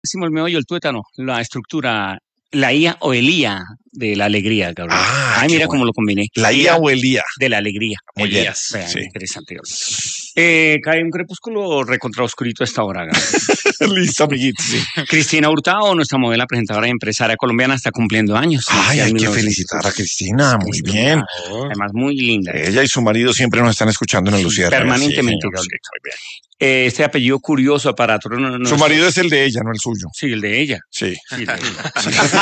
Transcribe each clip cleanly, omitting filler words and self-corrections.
Decimos el meollo, el tuétano, la estructura, la IA o el IA de la alegría, Gabriel. Ay, mira cómo lo combiné. La IA o el IA. De la alegría. Muy bien. Vean, Sí. interesante, Gabriel. Cae un crepúsculo recontra oscurito a esta hora, Gabriel. Listo, amiguitos. Sí. Cristina Hurtado, nuestra modelo, presentadora y empresaria colombiana, está cumpliendo años. Ay, hay que felicitar a Cristina. Muy bien. Además, muy linda. Ella y su marido siempre nos están escuchando en el Lucierna. Permanentemente, sí, Gabriel. Muy bien. Este apellido curioso aparato. Su marido es el de ella, no el suyo. Sí, el de ella. Sí. Sí, de ella.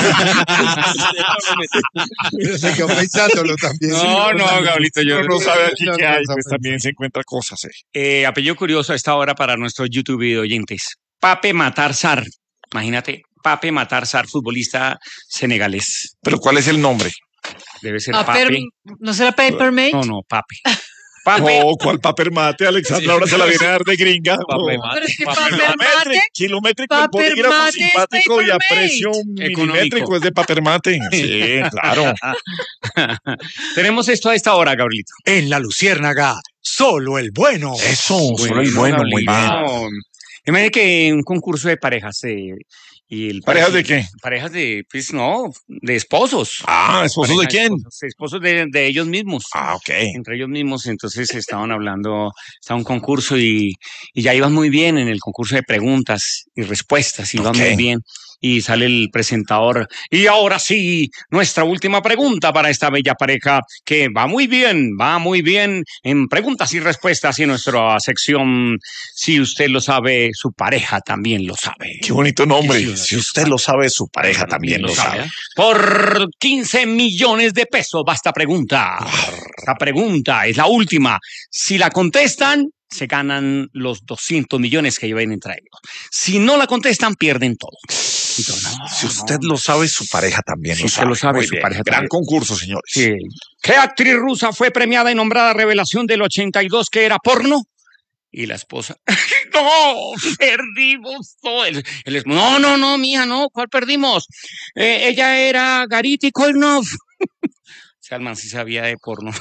Pero se quedó pensándolo también. No, Gablito, yo no sabe aquí qué hay, pues también se encuentra cosas. Apellido curioso a esta hora para nuestros YouTube video oyentes. Pape Matar Sarr. Imagínate, Pape Matar Sarr, futbolista senegalés. ¿Pero cuál es el nombre? Debe ser Pape. ¿No será Papermate? No, Pape. No, ¿cuál Papermate, Alexandra? Ahora se la viene a dar de gringa. Pero es que Papermate. Kilométrico, el bolígrafo simpático y a precio milimétrico es de Papermate. Sí, claro. Tenemos esto a esta hora, Gabrielito. En la Luciérnaga, solo el bueno. Eso, solo el bueno, muy bien. Imagínate que un concurso de parejas. ¿Parejas de qué? Parejas de, pues no, de esposos. Ah, ¿esposos de quién? Esposos de ellos mismos. Ah, ok. Entre ellos mismos, entonces estaban hablando, estaba un concurso y ya iban muy bien en el concurso de preguntas y respuestas, iban muy bien. Y sale el presentador. Y ahora sí, nuestra última pregunta para esta bella pareja que va muy bien en preguntas y respuestas y en nuestra sección. Si usted lo sabe, su pareja también lo sabe. Qué bonito nombre. Si usted lo sabe, su pareja también lo sabe. Por 15 millones de pesos va esta pregunta. La pregunta es la última. Si la contestan, se ganan los 200 millones que llevan entre ellos. Si no la contestan, pierden todo. Si usted lo sabe, su pareja también lo sabe. Si usted lo sabe, su pareja también. Gran también. concurso, señores. Sí. ¿Qué actriz rusa fue premiada y nombrada revelación del 82 que era porno? Y la esposa, no, perdimos todo. No, mía, no, ¿cuál perdimos? Ella era Garity Koinov. O sea, el man sí sabía de porno.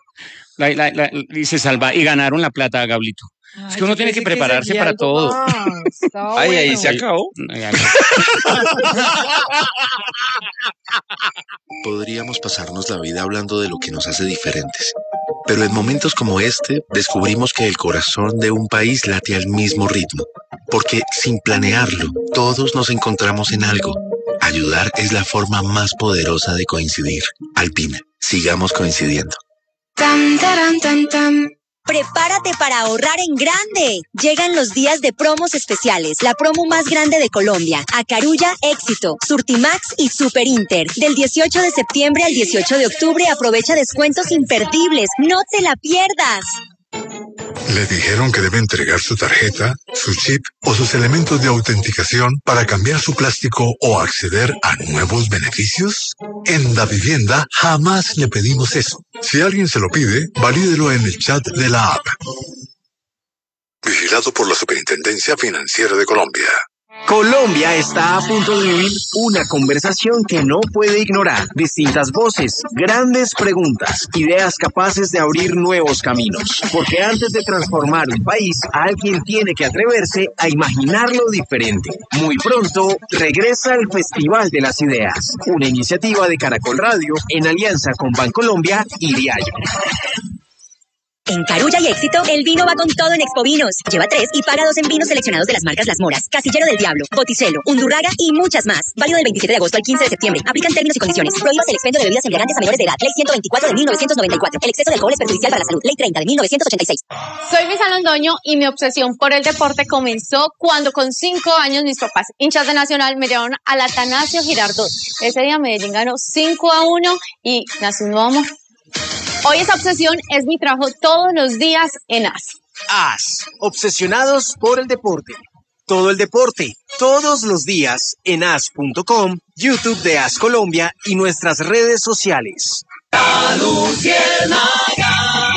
Y se salva, y ganaron la plata, Gablito. Es que uno tiene que prepararse para todo. Ay, ahí se acabó. Podríamos pasarnos la vida hablando de lo que nos hace diferentes. Pero en momentos como este, descubrimos que el corazón de un país late al mismo ritmo. Porque sin planearlo, todos nos encontramos en algo. Ayudar es la forma más poderosa de coincidir. Alpina, sigamos coincidiendo. Tam, taran, tam, tam. Prepárate para ahorrar en grande. Llegan los días de promos especiales, la promo más grande de Colombia. Acarulla, Éxito, Surtimax y Super Inter. Del 18 de septiembre al 18 de octubre aprovecha descuentos imperdibles. ¡No te la pierdas! ¿Le dijeron que debe entregar su tarjeta, su chip o sus elementos de autenticación para cambiar su plástico o acceder a nuevos beneficios? En Davivienda jamás le pedimos eso. Si alguien se lo pide, valídelo en el chat de la app. Vigilado por la Superintendencia Financiera de Colombia. Colombia está a punto de vivir una conversación que no puede ignorar. Distintas voces, grandes preguntas, ideas capaces de abrir nuevos caminos. Porque antes de transformar un país, alguien tiene que atreverse a imaginarlo diferente. Muy pronto, regresa el Festival de las Ideas, una iniciativa de Caracol Radio en alianza con Bancolombia y Diario. En Carulla y Éxito, el vino va con todo en Expo Vinos. Lleva 3 y paga 2 en vinos seleccionados de las marcas Las Moras, Casillero del Diablo, Botticelo, Undurraga y muchas más. Válido del 27 de agosto al 15 de septiembre. Aplican términos y condiciones. Prohíbas el expendio de bebidas embriagantes a menores de edad. Ley 124 de 1994. El exceso de alcohol es perjudicial para la salud. Ley 30 de 1986. Soy Misa Londoño y mi obsesión por el deporte comenzó cuando con 5 años mis papás, hinchas de Nacional, me llevaron al Atanasio Girardot. Ese día Medellín ganó 5-1 y nació un nuevo amor. Hoy esa obsesión es mi trabajo todos los días en AS. AS, obsesionados por el deporte. Todo el deporte, todos los días en as.com, YouTube de AS Colombia y nuestras redes sociales. La Luciérnaga,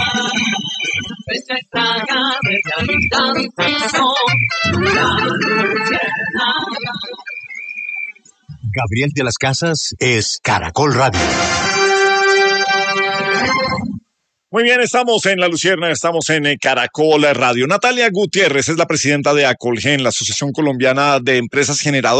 Gabriel de las Casas es Caracol Radio. Muy bien, estamos en La Luciérnaga, estamos en Caracol Radio. Natalia Gutiérrez es la presidenta de Acolgen, la Asociación Colombiana de Empresas Generadoras